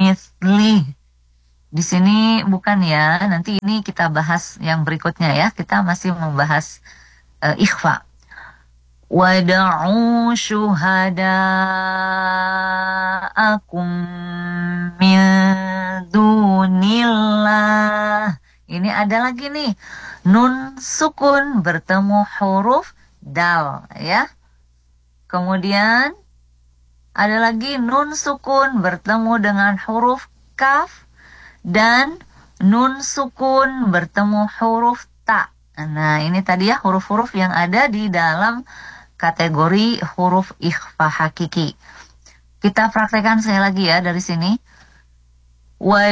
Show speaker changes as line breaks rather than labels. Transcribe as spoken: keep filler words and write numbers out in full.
Misli. Di sini bukan ya. Nanti ini kita bahas yang berikutnya ya. Kita masih membahas uh, ikhfa. Wada'u syuhada'akum min dunillah. Ini ada lagi nih. Nun sukun bertemu huruf dal ya. Kemudian ada lagi nun sukun bertemu dengan huruf kaf. Dan nun sukun bertemu huruf ta. Nah, ini tadi ya huruf-huruf yang ada di dalam kategori huruf ikhfa hakiki. Kita praktekkan sekali lagi ya dari sini.